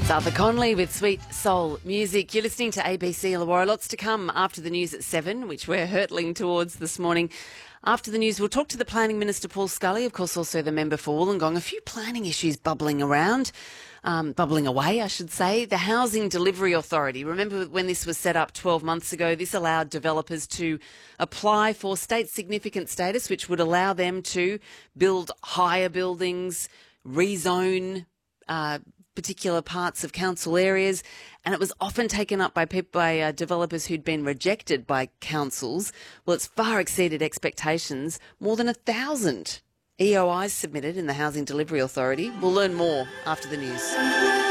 Arthur Conley with Sweet Soul Music. You're listening to ABC Illawarra. Lots to come after the news at 7, which we're hurtling towards this morning. After the news, we'll talk to the Planning Minister, Paul Scully, of course also the member for Wollongong. A few planning issues bubbling away, I should say. The Housing Delivery Authority. Remember when this was set up 12 months ago? This allowed developers to apply for state significant status, which would allow them to build higher buildings, rezone particular parts of council areas, and it was often taken up by developers who'd been rejected by councils. Well, it's far exceeded expectations. More than 1,000 EOIs submitted in the Housing Delivery Authority. We'll learn more after the news.